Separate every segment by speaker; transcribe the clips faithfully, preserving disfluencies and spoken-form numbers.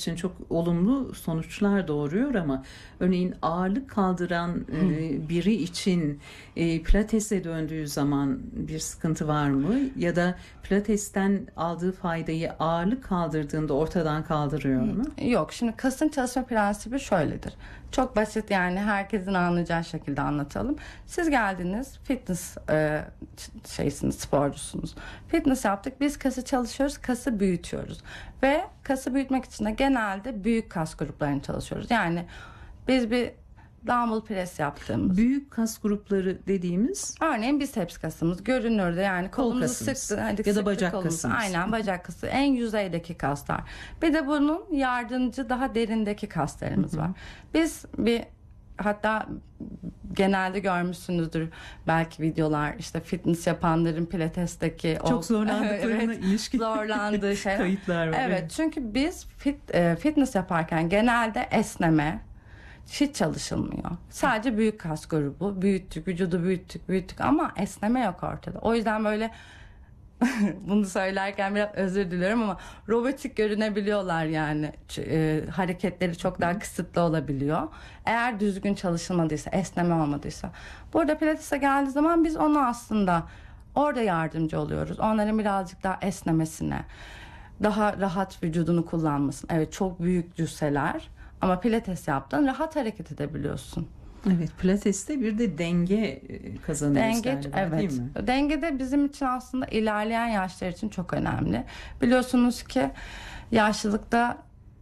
Speaker 1: için çok olumlu sonuçlar doğuruyor ama örneğin ağırlık kaldıran e, biri için e, pilatese döndüğü zaman bir sıkıntı var mı? Ya da pilatesten aldığı faydayı ağırlık kaldırdığında ortadan kaldırıyor mu?
Speaker 2: Yok. Şimdi kasın çalışma prensibi şöyledir. Çok basit, yani herkesin anlayacağı şekilde anlatalım. Siz geldiniz, fitness e, şeysiniz, sporcusunuz. Fitness yaptık. Biz kası çalışıyoruz, kası büyütüyoruz. Ve kası büyütmek için de genelde büyük kas gruplarını çalışıyoruz. Yani biz bir dumbbell press yaptığımız.
Speaker 1: Büyük kas grupları dediğimiz?
Speaker 2: Örneğin biceps kasımız görünürde, yani
Speaker 1: Kol
Speaker 2: kolumuzu
Speaker 1: kasımız.
Speaker 2: sıktı. Hadi
Speaker 1: Ya da
Speaker 2: sıktık
Speaker 1: bacak
Speaker 2: kolumuzu.
Speaker 1: kasımız.
Speaker 2: Aynen, bacak kası. En yüzeydeki kaslar. Bir de bunun yardımcı daha derindeki kaslarımız var. Biz bir, hatta genelde görmüşsünüzdür belki videolar, işte fitness yapanların pilatesteki
Speaker 1: Çok
Speaker 2: o,
Speaker 1: zorlandıklarına
Speaker 2: evet,
Speaker 1: ilişkin
Speaker 2: zorlandığı şey.
Speaker 1: kayıtlar var.
Speaker 2: Evet, çünkü biz fit, e, fitness yaparken genelde esneme hiç çalışılmıyor. Sadece büyük kas grubu büyüttük, vücudu büyüttük, büyüttük ama esneme yok ortada. O yüzden böyle bunu söylerken biraz özür diliyorum ama robotik görünebiliyorlar yani. E, hareketleri çok daha kısıtlı olabiliyor. Eğer düzgün çalışılmadıysa, esneme olmadıysa. Burada pilatese geldiği zaman biz onu aslında orada yardımcı oluyoruz. Onların birazcık daha esnemesine, daha rahat vücudunu kullanmasın. Evet, çok büyük cüsseler ama pilates yaptın, rahat hareket edebiliyorsun.
Speaker 1: Evet, pilateste bir de denge kazanıyoruz
Speaker 2: Denge,
Speaker 1: galiba,
Speaker 2: evet.
Speaker 1: değil mi?
Speaker 2: Denge de bizim için aslında ilerleyen yaşlar için çok önemli. Biliyorsunuz ki yaşlılıkta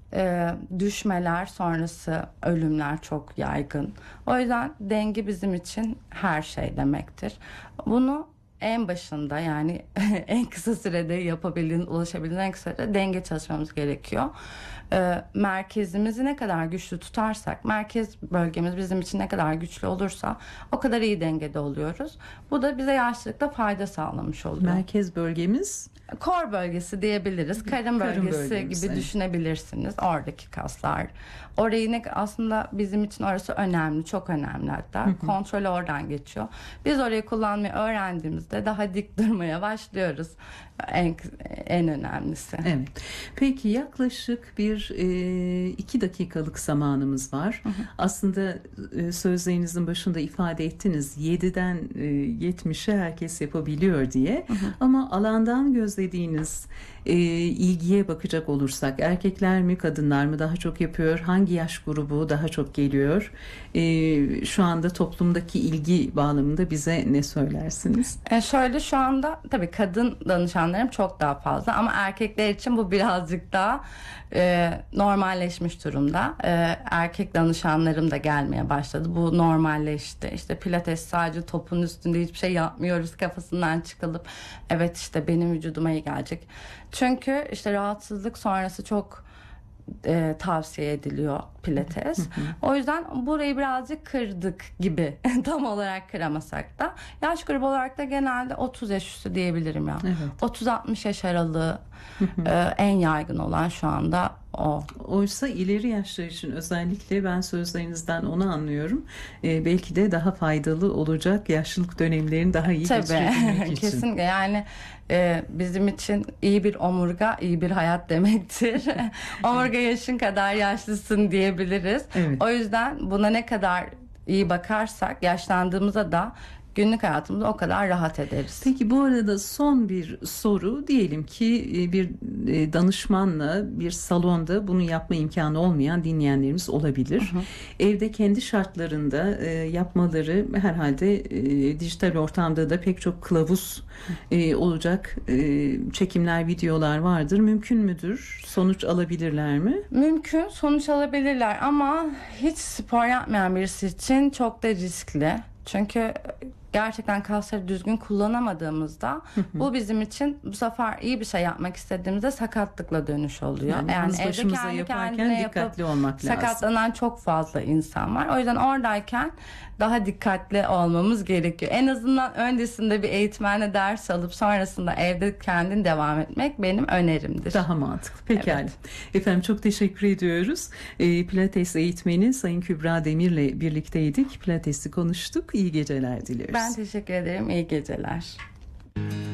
Speaker 2: e, düşmeler sonrası ölümler çok yaygın. O yüzden denge bizim için her şey demektir. Bunu en başında, yani en kısa sürede yapabildiğiniz, ulaşabildiğiniz en kısa sürede denge çalışmamız gerekiyor. Ee, merkezimizi ne kadar güçlü tutarsak, merkez bölgemiz bizim için ne kadar güçlü olursa o kadar iyi dengede oluyoruz. Bu da bize yaşlılıkta fayda sağlamış oluyor.
Speaker 1: Merkez bölgemiz?
Speaker 2: Kor bölgesi diyebiliriz. Karın bölgesi
Speaker 1: Karın bölgemiz,
Speaker 2: gibi
Speaker 1: evet.
Speaker 2: düşünebilirsiniz. Oradaki kaslar. Orayı ne, aslında bizim için orası önemli. Çok önemli hatta. Hı hı. Kontrol oradan geçiyor. Biz orayı kullanmayı öğrendiğimizde daha dik durmaya başlıyoruz. En, en önemlisi.
Speaker 1: Evet. Peki yaklaşık bir e, iki dakikalık zamanımız var. Hı hı. Aslında e, sözlerinizin başında ifade ettiniz. yediden e, yetmişe herkes yapabiliyor diye. Hı hı. Ama alandan gözlediğiniz e, ilgiye bakacak olursak, erkekler mi kadınlar mı daha çok yapıyor? Hangi yaş grubu daha çok geliyor? E, şu anda toplumdaki ilgi bağlamında bize ne söylersiniz?
Speaker 2: E şöyle, şu anda tabii kadın danışanlarım çok daha fazla ama erkekler için bu birazcık daha e, normalleşmiş durumda. E, erkek danışanlarım da gelmeye başladı. Bu normalleşti. İşte pilates sadece topun üstünde hiçbir şey yapmıyoruz kafasından çıkılıp evet işte benim vücuduma iyi gelecek. Çünkü işte rahatsızlık sonrası çok E, tavsiye ediliyor pilates. Hı hı. O yüzden burayı birazcık kırdık gibi. Tam olarak kıramasak da. Yaş grubu olarak da genelde otuz yaş üstü diyebilirim ya. Evet. otuz altmış yaş aralığı hı hı. E, en yaygın olan şu anda o.
Speaker 1: Oysa ileri yaşlar için özellikle ben sözlerinizden onu anlıyorum. E, belki de daha faydalı olacak yaşlılık dönemlerini daha iyi geçirebilmek için.
Speaker 2: Kesinlikle, yani e, bizim için iyi bir omurga iyi bir hayat demektir. Omurga yaşın kadar yaşlısın diyebiliriz. Evet. O yüzden buna ne kadar iyi bakarsak yaşlandığımızda da günlük hayatımızda o kadar rahat ederiz.
Speaker 1: Peki bu arada son bir soru. Diyelim ki bir danışmanla bir salonda bunu yapma imkanı olmayan dinleyenlerimiz olabilir. Hı hı. Evde kendi şartlarında yapmaları herhalde dijital ortamda da pek çok kılavuz hı. olacak çekimler, videolar vardır. Mümkün müdür? Sonuç alabilirler mi?
Speaker 2: Mümkün, sonuç alabilirler ama hiç spor yapmayan birisi için çok da riskli. Çünkü gerçekten kasları düzgün kullanamadığımızda hı hı. bu bizim için bu sefer iyi bir şey yapmak istediğimizde sakatlıkla dönüş oluyor.
Speaker 1: Yani, yani evde kendi yaparken dikkatli olmak lazım.
Speaker 2: Sakatlanan çok fazla insan var. O yüzden oradayken daha dikkatli olmamız gerekiyor. En azından öncesinde bir eğitmenle ders alıp sonrasında evde kendin devam etmek benim önerimdir.
Speaker 1: Daha mantıklı. Pekala. Evet. Efendim çok teşekkür ediyoruz. E, Pilates eğitmeni Sayın Kübra Demir'le birlikteydik. Pilates'i konuştuk. İyi geceler diliyoruz.
Speaker 2: Ben teşekkür ederim. İyi geceler.